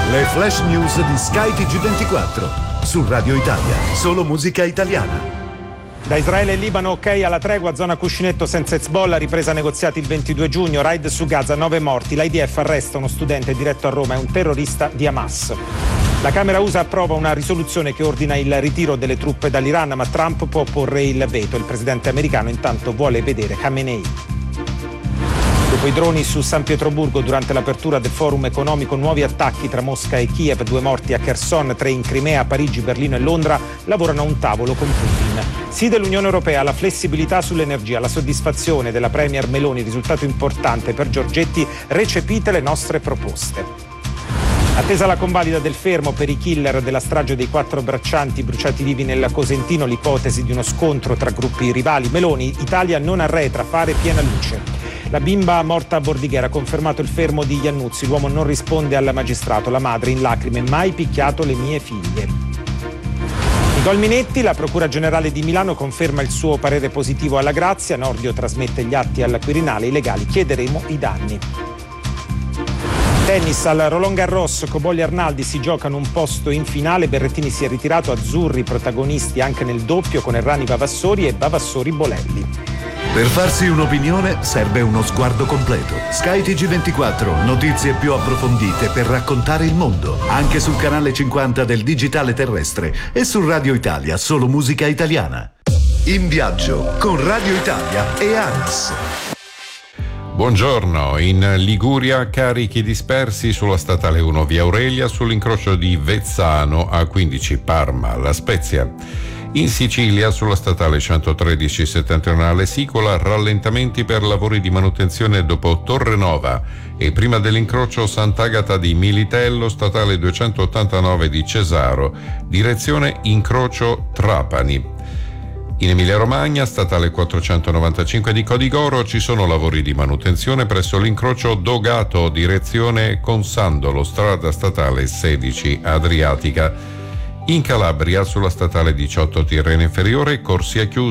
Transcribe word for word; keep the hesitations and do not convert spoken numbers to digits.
Le flash news di Sky T G ventiquattro su Radio Italia, solo musica italiana. Da Israele e Libano, ok alla tregua, zona cuscinetto senza Hezbollah, ripresa negoziati il ventidue giugno, raid su Gaza, nove morti, l'I D F arresta uno studente diretto a Roma, è un terrorista di Hamas. La Camera U S A approva una risoluzione che ordina il ritiro delle truppe dall'Iran, ma Trump può porre il veto, il presidente americano intanto vuole vedere Khamenei. Dopo i droni su San Pietroburgo durante l'apertura del forum economico, nuovi attacchi tra Mosca e Kiev, due morti a Kherson, tre in Crimea, Parigi, Berlino e Londra lavorano a un tavolo con Putin. Sì dell'Unione Europea, la flessibilità sull'energia, la soddisfazione della Premier Meloni, risultato importante per Giorgetti, recepite le nostre proposte. Attesa la convalida del fermo per i killer della strage dei quattro braccianti bruciati vivi nel Cosentino, l'ipotesi di uno scontro tra gruppi rivali. Meloni, Italia non arretra, fare piena luce. La bimba morta a Bordighera ha confermato il fermo di Iannuzzi, l'uomo non risponde al magistrato, la madre in lacrime, mai picchiato le mie figlie. Nicole Minetti, la Procura Generale di Milano conferma il suo parere positivo alla Grazia, Nordio trasmette gli atti al Quirinale, i legali chiederemo i danni. Tennis al Roland Garros, Cobolli e Arnaldi si giocano un posto in finale, Berrettini si è ritirato, azzurri protagonisti anche nel doppio con Errani Vavassori e Vavassori Bolelli. Per farsi un'opinione serve uno sguardo completo. Sky T G ventiquattro, notizie più approfondite per raccontare il mondo, anche sul canale cinquanta del digitale terrestre e su Radio Italia, solo musica italiana. In viaggio con Radio Italia e ANAS. Buongiorno, in Liguria carichi dispersi sulla statale uno via Aurelia sull'incrocio di Vezzano A quindici Parma, La Spezia. In Sicilia sulla statale centotredici settentrionale Sicola rallentamenti per lavori di manutenzione dopo Torrenova e prima dell'incrocio Sant'Agata di Militello, statale duecentottantanove di Cesaro, direzione incrocio Trapani. In Emilia-Romagna, statale quattrocentonovantacinque di Codigoro, ci sono lavori di manutenzione presso l'incrocio Dogato, direzione Consandolo, strada statale sedici Adriatica. In Calabria, sulla statale diciotto Tirreno Inferiore, corsia chiusa